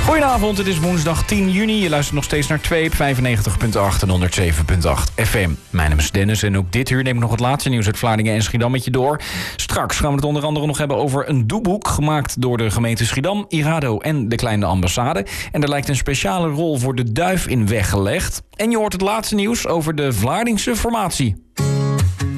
Goedenavond, het is woensdag 10 juni. Je luistert nog steeds naar 2 op 95.8 en 107.8 FM. Mijn naam is Dennis en ook dit uur neem ik nog het laatste nieuws uit Vlaardingen en Schiedam met je door. Straks gaan we het onder andere nog hebben over een doeboek gemaakt door de gemeente Schiedam, Irado en de Kleine Ambassade. En er lijkt een speciale rol voor de duif in weggelegd. En je hoort het laatste nieuws over de Vlaardingse formatie.